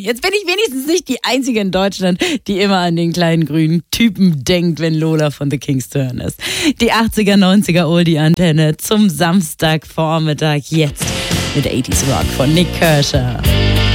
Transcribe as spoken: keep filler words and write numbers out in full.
Jetzt bin ich wenigstens nicht die Einzige in Deutschland, die immer an den kleinen grünen Typen denkt, wenn Lola von The Kings zu hören ist. Die achtziger, neunziger Oldie-Antenne zum Samstagvormittag jetzt mit achtziger Rock von Nik Kershaw.